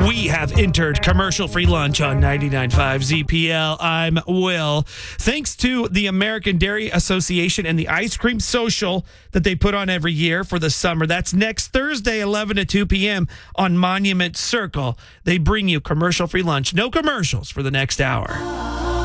We have entered commercial-free lunch on 99.5 ZPL. I'm Will. Thanks to the American Dairy Association and the Ice Cream Social that they put on every year for the summer. That's next Thursday, 11 to 2 p.m. on Monument Circle. They bring you commercial-free lunch. No commercials for the next hour.